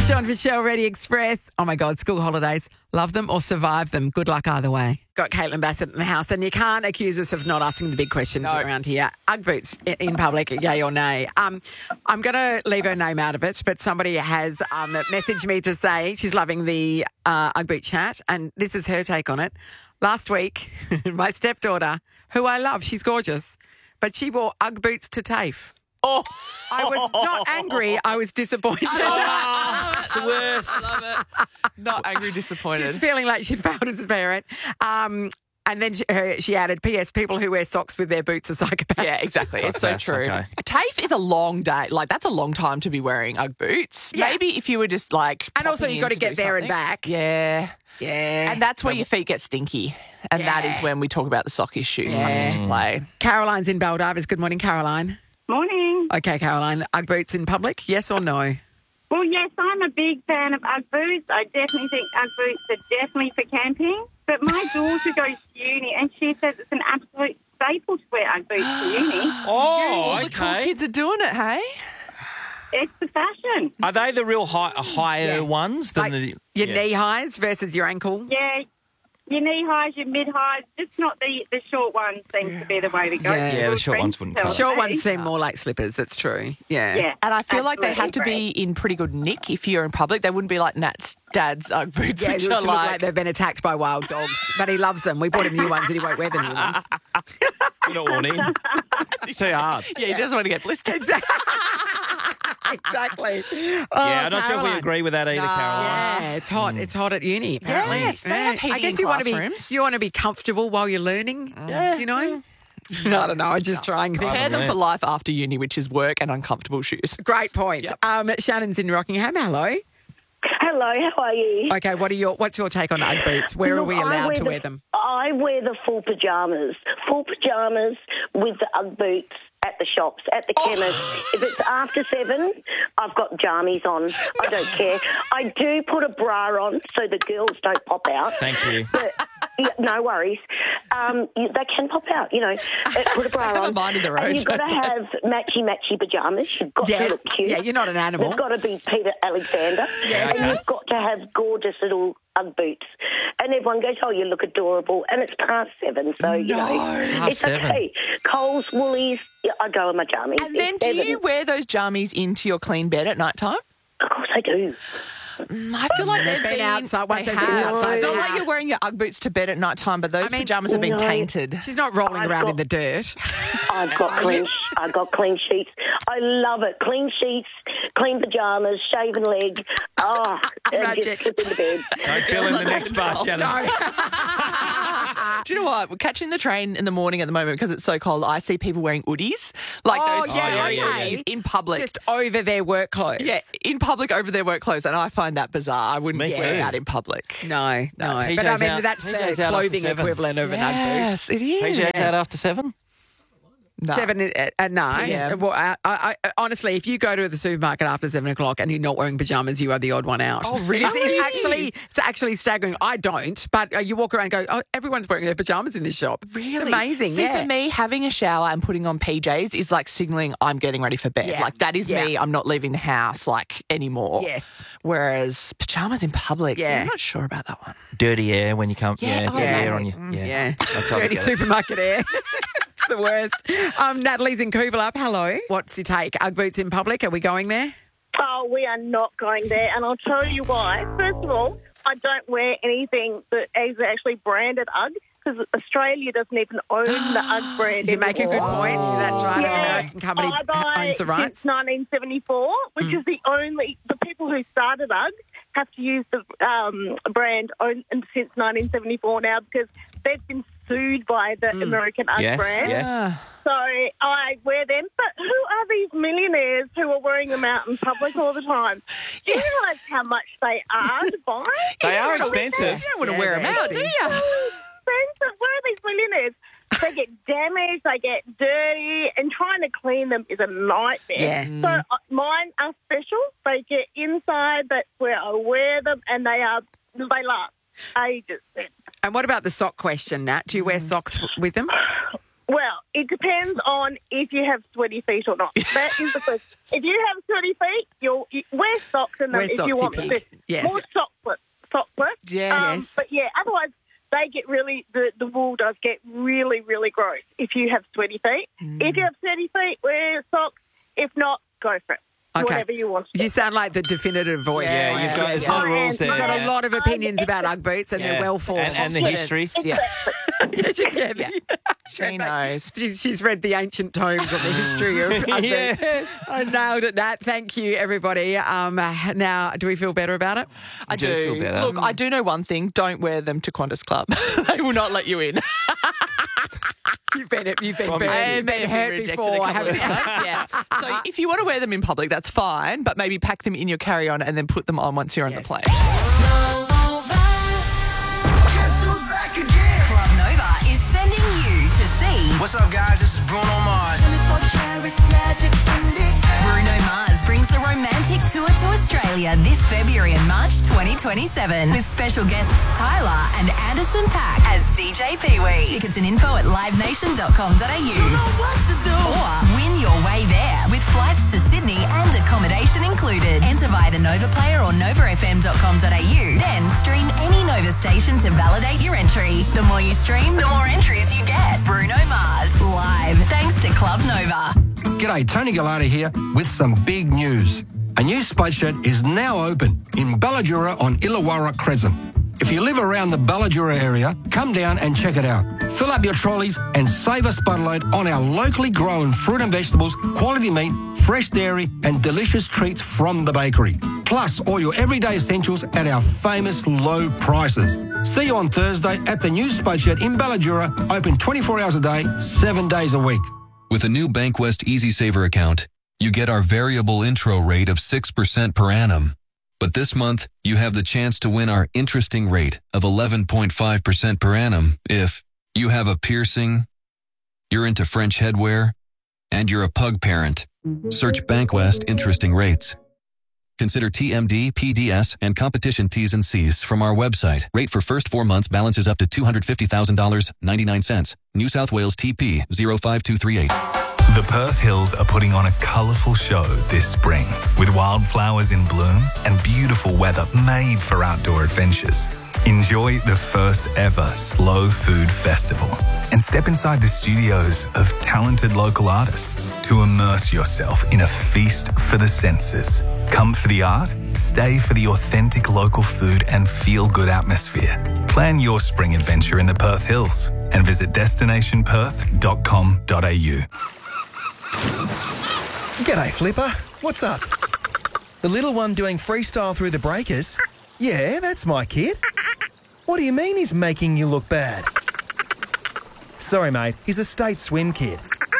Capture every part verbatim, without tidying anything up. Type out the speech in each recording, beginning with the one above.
Sean Fischel, Ready Express. Oh, my God, school holidays. Love them or survive them. Good luck either way. Got Caitlin Bassett in the house, and you can't accuse us of not asking the big questions No. around here. Ugg boots in public, yay or nay? Um, I'm going to leave her name out of it, but somebody has um, messaged me to say she's loving the uh, Ugg boot chat, and this is her take on it. Last week, my stepdaughter, who I love, she's gorgeous, but she wore Ugg boots to TAFE. Oh, I was not angry. I was disappointed. Oh, it's the worst. I love it. Not angry, disappointed. She's feeling like she'd failed as a parent. Um, and then she, her, she added, P S people who wear socks with their boots are psychopaths. Yeah, exactly. It's so Psychopaths, true. okay. TAFE is a long day. Like, that's a long time to be wearing Ugg boots. Yeah. Maybe if you were just like... And also popping you've got in to get do there and something. back. Yeah. Yeah. And that's where your feet get stinky. And that Yeah. is when we talk about the sock issue Yeah. coming into play. Caroline's in Baldivis. Good morning, Caroline. Morning. Okay, Caroline. Ugg boots in public, yes or no? Well, yes, I'm a big fan of Ugg boots. I definitely think Ugg boots are definitely for camping. But my daughter goes to uni and she says it's an absolute staple to wear Ugg boots to uni. Oh, All the cool okay. kids are doing it, hey? It's the fashion. Are they the real high, higher Yeah. ones than Like the your yeah. knee highs versus your ankle? Yeah, your knee highs, your mid highs, just not the, the short ones seems to be the way to go. Yeah. Yeah, the short ones wouldn't Tell cut it. Short me. ones seem more like slippers, that's true. Yeah. Yeah. And I feel like they have to absolutely be in pretty good nick if you're in public. They wouldn't be like Nat's dad's Ugg boots, Yeah, which which are look like like... they've been attacked by wild dogs. But he loves them. We bought him new ones and he won't wear the new ones. You don't want him. It's too hard. yeah, he doesn't want to get blistered. Exactly. Oh, Yeah, I'm not sure if we Caroline. agree with that either, Caroline. Yeah, it's hot. It's hot at uni, apparently. Yes, they have I heating guess in you want to be classrooms. you want to be comfortable while you're learning. Yeah. You know? No, I don't know. I'm just trying. Prepare them learn. for life after uni, which is work and uncomfortable shoes. Great point. Yep. Um, Shannon's in Rockingham. Hello. Hello, how are you? Okay, what are your what's your take on Ugg boots? Where are Look, we I allowed to the- wear them? I wear the full pyjamas. Full pyjamas with the Ugg boots at the shops, at the Oh. chemist. If it's after seven, I've got jammies on. I don't care. I do put a bra on so the girls don't pop out. Thank you. But, yeah, no worries. Um, you, they can pop out, you know. Uh, Put a bra have a on. mind of their own, And you've got to don't they? have matchy-matchy pyjamas. You've got Yes. to look cute. Yeah, you're not an animal. They've got to be Peter Alexander. Yes. And you've got to have gorgeous little Ugg boots. And everyone goes, oh, you look adorable. And it's past seven, so, you know, Past it's seven. okay. Coles, Woolies, yeah, I go in my jammies. And then It's do you seven. wear those jammies into your clean bed at night time? Of course I do. I feel like they've been been outside- once They they've been have. outside, It's not they like have. you're wearing your Ugg boots to bed at night time, but those I mean, pajamas have been no. tainted. She's not rolling I've around got- in the dirt. I've got clean. I've got clean sheets. I love it. Clean sheets, clean pajamas, shaven leg. Oh, and Magic. just slip in the bed. Don't fill in the next bar, Shannon. Do you know what? We're catching the train in the morning at the moment because it's so cold. I see people wearing hoodies, like Oh, those yeah, scary okay. hoodies in public. Just over their work clothes. yeah, in public over their work clothes, and I find that bizarre. I wouldn't Me wear too. that in public. No, no. P J's But I mean, out- that's P the J's out after clothing seven. equivalent of an Ugg boot. Yes, it is. P J's out after seven? No. Seven at, at night. Yeah. Well, I, I, I, honestly, if you go to the supermarket after seven o'clock and you're not wearing pajamas, you are the odd one out. Oh, really? It's, it's actually, it's actually staggering. I don't, but uh, you walk around and go, oh, everyone's wearing their pajamas in this shop. Really? It's amazing. See, yeah. for me, having a shower and putting on P Js is like signalling I'm getting ready for bed. Yeah. Like, that is me. Yeah. I'm not leaving the house, like, anymore. Yes. Whereas pajamas in public, Yeah. I'm not sure about that one. Dirty air when you come. Yeah, Yeah, oh, dirty yeah. air on you. Yeah. Yeah. I totally Dirty get it. supermarket air. It's the worst. Um, Natalie's in Coolbellup. Hello. What's your take? Ugg boots in public? Are we going there? Oh, we are not going there, and I'll tell you why. First of all, I don't wear anything that is actually branded Ugg because Australia doesn't even own the Ugg brand. You make a good anymore. point. That's right. An Yeah. American company I buy owns the rights. since nineteen seventy-four, which is the only the people who started Ugg have to use the um, brand own, since nineteen seventy-four now because they've been sued by the American Ugg Yes, brand. yes. So I wear them. But who are these millionaires who are wearing them out in public all the time? Do you realise how much they are to buy? They are You know, expensive. You don't want to Yeah, wear them they're out, do you? expensive. Where are these millionaires? They get damaged, they get dirty, and trying to clean them is a nightmare. Yeah. So uh, mine are special. They get inside. That's where I wear them, and they are they last ages. And what about the sock question, Nat? Do you wear socks w- with them? Well, it depends on if you have sweaty feet or not. That is the first. If you have sweaty feet, you'll you wear socks in them Wear if you socksy want pink. to. Yes. More sockless. Sockless. Yeah. Um, but yeah, otherwise they get really, the, the wool does get really, really gross if you have sweaty feet. Mm. If you have sweaty feet, wear socks. If not, go for it. Okay. Whatever you want to do. You sound like the definitive voice. Yeah, you've got there's a lot of rules there. You've got a yeah. lot of opinions about Ugg boots and Yeah. they're well formed. And, and the history. Yeah. yeah. She knows. She's, she's read the ancient tomes of the history of Ugg boots. Yes. I nailed it, Nat. Thank you, everybody. Um, now, do we feel better about it? I do do. feel better. Look, I do know one thing. Don't wear them to Qantas Club. They will not let you in. You've been, you've been, From- burned, I you've may been have hurt been rejected before, a couple of haven't you? times, yeah. So if you want to wear them in public, that's fine, but maybe pack them in your carry-on and then put them on once you're on Yes. the plane. Club Nova is sending you to see What's up, guys? This is Bruno Mars. Bruno Mars brings the romantic tour to Australia this February and March twenty twenty-seven with special guests Tyler and Anderson Paak as D J Pee-wee. Tickets and info at live nation dot com dot a u. Or win your way there with flights to Sydney and accommodation included. Enter via the Nova Player or nova f m dot com dot a u. Then stream any Nova station to validate your entry. The more you stream, the more entries you get. Bruno Mars, live, thanks to Club Nova. G'day, Tony Gallardi here with some big news. A new Space Shed is now open in Balladura on Illawarra Crescent. If you live around the Balladura area, come down and check it out. Fill up your trolleys and save a spudload on our locally grown fruit and vegetables, quality meat, fresh dairy and delicious treats from the bakery. Plus all your everyday essentials at our famous low prices. See you on Thursday at the new Space Shed in Balladura, open twenty-four hours a day, seven days a week. With a new Bankwest EasySaver account, you get our variable intro rate of six percent per annum. But this month, you have the chance to win our interesting rate of eleven point five percent per annum if you have a piercing, you're into French headwear, and you're a pug parent. Search Bankwest Interesting Rates. Consider T M D, P D S, and competition T's and C's from our website. Rate for first four months balances up to two hundred fifty thousand dollars and ninety-nine cents. New South Wales T P zero five two three eight. The Perth Hills are putting on a colourful show this spring with wildflowers in bloom and beautiful weather made for outdoor adventures. Enjoy the first ever Slow Food Festival and step inside the studios of talented local artists to immerse yourself in a feast for the senses. Come for the art, stay for the authentic local food and feel-good atmosphere. Plan your spring adventure in the Perth Hills and visit destination perth dot com dot a u. G'day, Flipper. What's up? The little one doing freestyle through the breakers? Yeah, that's my kid. What do you mean he's making you look bad? Sorry, mate. He's a state swim kid.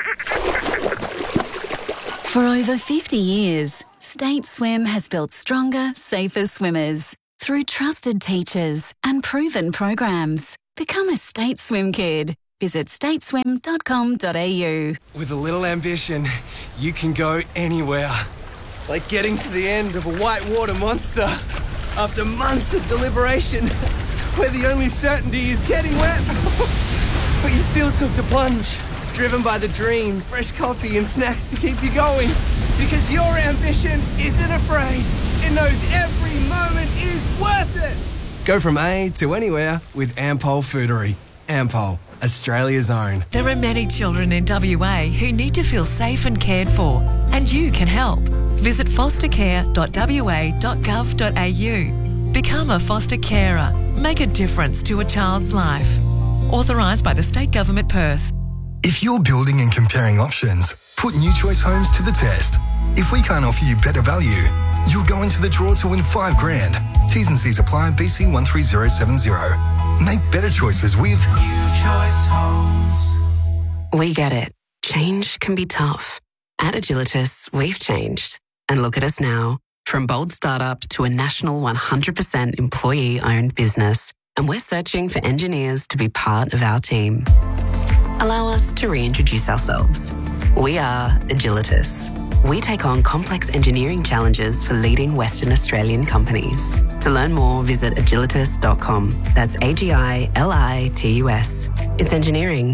For over fifty years, State Swim has built stronger, safer swimmers through trusted teachers and proven programs. Become a State Swim kid. Visit state swim dot com dot a u. With a little ambition, you can go anywhere. Like getting to the end of a whitewater monster after months of deliberation, where the only certainty is getting wet. But you still took the plunge, driven by the dream, fresh coffee and snacks to keep you going. Because your ambition isn't afraid. It knows every moment is worth it. Go from A to anywhere with Ampol Foodery. Ampol, Australia's own. There are many children in W A who need to feel safe and cared for, and you can help. Visit foster care dot w a dot gov dot a u. Become a foster carer. Make a difference to a child's life. Authorised by the State Government, Perth. If you're building and comparing options, put New Choice Homes to the test. If we can't offer you better value, you'll go into the draw to win five grand. T's and C's apply. B C one three zero seven zero. Make better choices with New Choice Homes. We get it. Change can be tough. At Agilitas, we've changed. And look at us now. From bold startup to a national one hundred percent employee-owned business. And we're searching for engineers to be part of our team. Allow us to reintroduce ourselves. We are Agilitas. We take on complex engineering challenges for leading Western Australian companies. To learn more, visit agilitas dot com. That's A G I L I T U S. It's engineering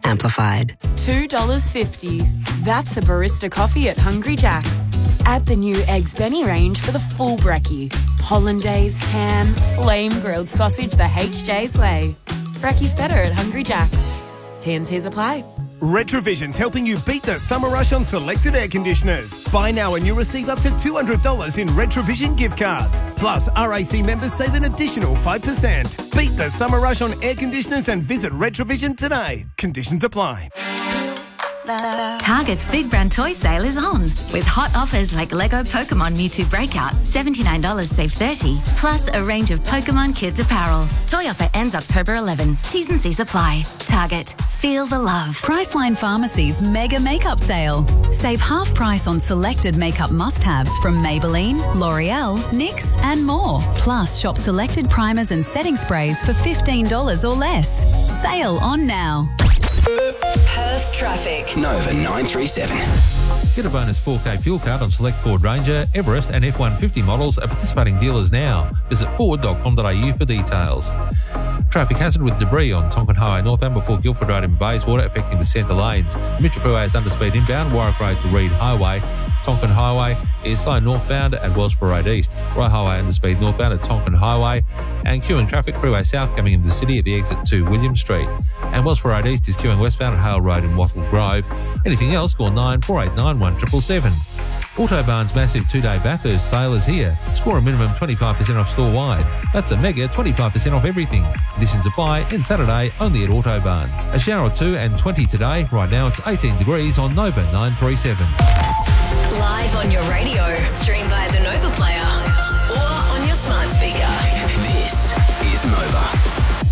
amplified. two dollars fifty. That's a barista coffee at Hungry Jack's. Add the new Eggs Benny range for the full brekkie. Hollandaise, ham, flame grilled sausage the H J's way. Brekkie's better at Hungry Jack's. T and C's apply. Retrovision's helping you beat the summer rush on selected air conditioners. Buy now and you receive up to two hundred dollars in Retrovision gift cards. Plus, R A C members save an additional five percent. Beat the summer rush on air conditioners and visit Retrovision today. Conditions apply. Target's Big Brand Toy Sale is on, with hot offers like Lego Pokemon Mewtwo Breakout, seventy-nine dollars save thirty dollars, plus a range of Pokemon Kids apparel. Toy offer ends October eleventh. T's and C's apply. Target. Feel the love. Priceline Pharmacy's Mega Makeup Sale. Save half price on selected makeup must-haves from Maybelline, L'Oreal, NYX and more. Plus, shop selected primers and setting sprays for fifteen dollars or less. Sale on now. Perth traffic. Nova nine three seven. Get a bonus four K fuel card on select Ford Ranger, Everest and F one fifty models at participating dealers now. Visit ford dot com dot a u for details. Traffic hazard with debris on Tonkin Highway northbound before Guildford Road in Bayswater affecting the centre lanes. Mitchell Freeway is underspeed inbound, Warwick Road to Reed Highway. Tonkin Highway is slow northbound at Wellsborough Road East. Roy Highway underspeed northbound at Tonkin Highway. And queuing traffic Freeway South coming into the city at the exit to William Street. And Wellsborough Road East is queuing westbound at Hale Road in Wattle Grove. Anything else, call nine four eight nine one seven seven seven. Autobarn's massive two-day Bathurst sale is here. Score a minimum twenty-five percent off store-wide. That's a mega twenty-five percent off everything. Conditions apply, and Saturday only at Autobarn. A shower or two and twenty today. Right now it's eighteen degrees on Nova nine three seven. Live on your radio. Stream via the Nova Player or on your smart speaker. This is Nova.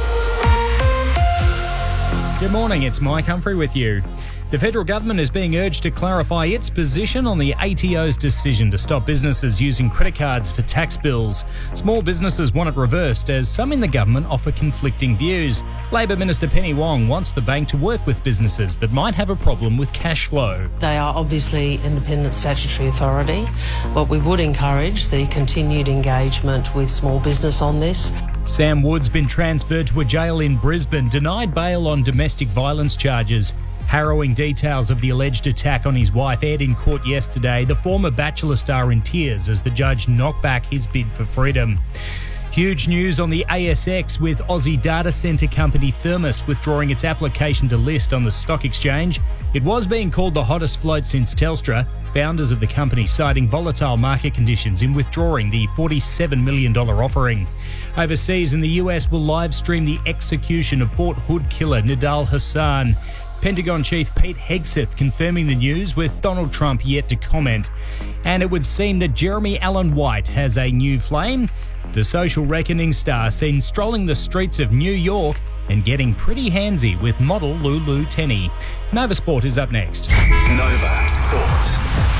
Good morning, it's Mike Humphrey with you. The federal government is being urged to clarify its position on the A T O's decision to stop businesses using credit cards for tax bills. Small businesses want it reversed as some in the government offer conflicting views. Labor Minister Penny Wong wants the bank to work with businesses that might have a problem with cash flow. They are obviously independent statutory authority, but we would encourage the continued engagement with small business on this. Sam Wood's been transferred to a jail in Brisbane, denied bail on domestic violence charges. Harrowing details of the alleged attack on his wife aired in court yesterday. The former Bachelor star in tears as the judge knocked back his bid for freedom. Huge news on the A S X with Aussie data centre company Thermos withdrawing its application to list on the stock exchange. It was being called the hottest float since Telstra, founders of the company citing volatile market conditions in withdrawing the forty-seven million dollars offering. Overseas in the U S will live stream the execution of Fort Hood killer Nidal Hassan. Pentagon Chief Pete Hegseth confirming the news with Donald Trump yet to comment. And it would seem that Jeremy Allen White has a new flame. The Social Reckoning star seen strolling the streets of New York and getting pretty handsy with model Lulu Tenney. Nova Sport is up next. Nova Sport.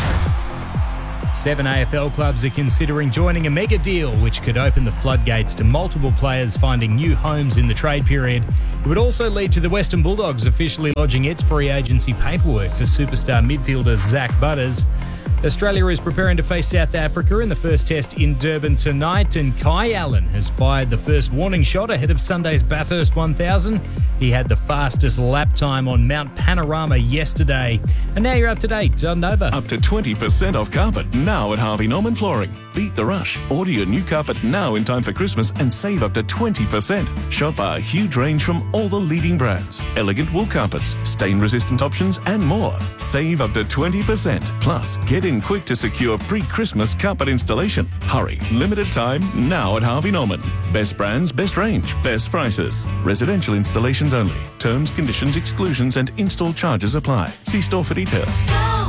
Seven A F L clubs are considering joining a mega deal which could open the floodgates to multiple players finding new homes in the trade period. It would also lead to the Western Bulldogs officially lodging its free agency paperwork for superstar midfielder Zach Butters. Australia is preparing to face South Africa in the first test in Durban tonight, and Kai Allen has fired the first warning shot ahead of Sunday's Bathurst one thousand. He had the fastest lap time on Mount Panorama yesterday. And now you're up to date on Nova. Up to twenty percent off carpet now at Harvey Norman Flooring. Beat the rush. Order your new carpet now in time for Christmas and save up to twenty percent. Shop our huge range from all the leading brands. Elegant wool carpets, stain-resistant options and more. Save up to twenty percent. Plus, get in quick to secure pre-Christmas carpet installation. Hurry. Limited time now at Harvey Norman. Best brands, best range, best prices. Residential installations only. Terms, conditions, exclusions and install charges apply. See store for details.